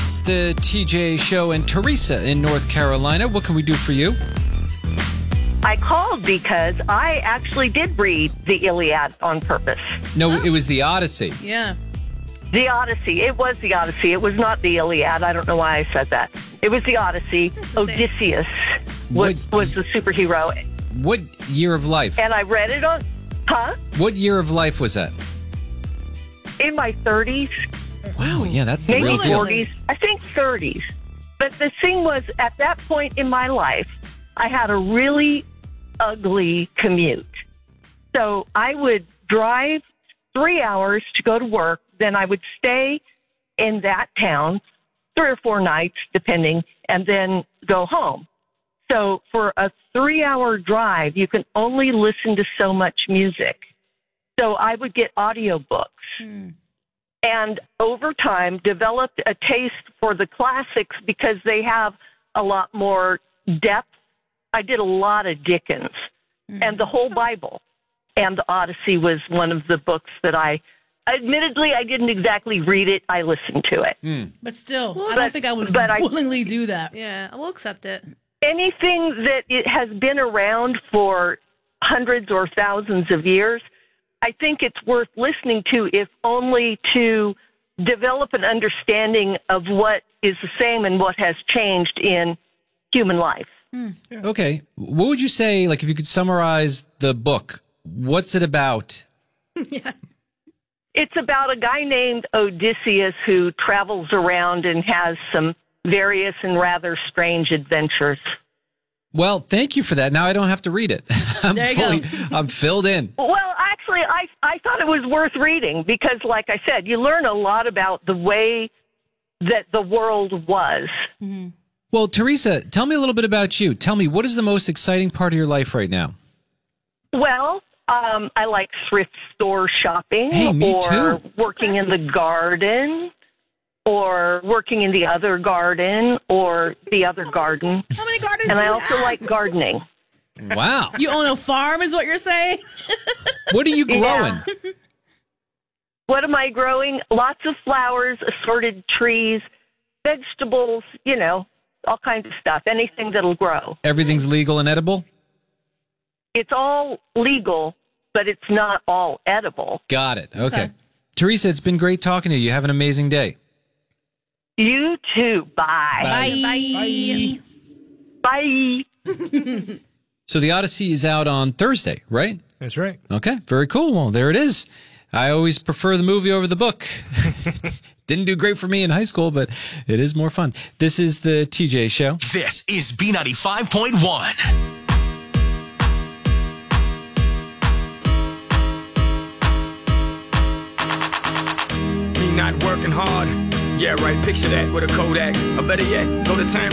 It's the TJ Show and Teresa in North Carolina. What can we do for you? I called because I actually did read the Iliad on purpose. No, it was the Odyssey. Yeah. The Odyssey. It was the Odyssey. It was not the Iliad. I don't know why I said that. It was the Odyssey. Odysseus was the superhero. What year of life? And I read it on... Huh? What year of life was that? In my 30s. Wow, yeah, that's the Maybe real deal. 40s. I think 30s. But the thing was, at that point in my life, I had a really ugly commute. So I would drive 3 hours to go to work. Then I would stay in that town 3 or 4 nights, depending, and then go home. So for a 3-hour drive, you can only listen to so much music. So I would get audiobooks. And over time, developed a taste for the classics because they have a lot more depth. I did a lot of Dickens and the whole Bible. And the Odyssey was one of the books that admittedly, I didn't exactly read it. I listened to it. But still, I don't think I would willingly do that. Yeah, we'll accept it. Anything that it has been around for hundreds or thousands of years, I think it's worth listening to, if only to develop an understanding of what is the same and what has changed in human life. Okay. What would you say, like, if you could summarize the book, what's it about? It's about a guy named Odysseus who travels around and has some various and rather strange adventures. Well, thank you for that. Now I don't have to read it. I'm filled in. Well, actually, I thought it was worth reading because, like I said, you learn a lot about the way that the world was. Well, Teresa, tell me a little bit about you. Tell me, what is the most exciting part of your life right now? Well, I like thrift store shopping, Hey, me or too. working in the garden, or working in the other garden, or the other garden. How many gardens And do I you also have? like gardening. Wow. You own a farm, is what you're saying? What are you growing? Yeah. What am I growing? Lots of flowers, assorted trees, vegetables, all kinds of stuff, anything that'll grow. Everything's legal and edible? It's all legal, but it's not all edible. Got it. Okay. Teresa, it's been great talking to you. Have an amazing day. You too. Bye. Bye. Bye. So the Odyssey is out on Thursday, right? That's right. Okay. Very cool. Well, there it is. I always prefer the movie over the book. Didn't do great for me in high school, but it is more fun. This is the TJ Show. This is B95.1. Me not working hard. Yeah, right. Picture that with a Kodak. Or better yet, go to Times